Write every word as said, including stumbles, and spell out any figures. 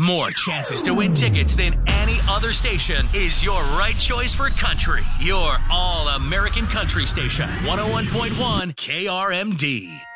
More chances to win tickets than any other station is your right choice for country. Your all-American country station. one oh one point one K R M D.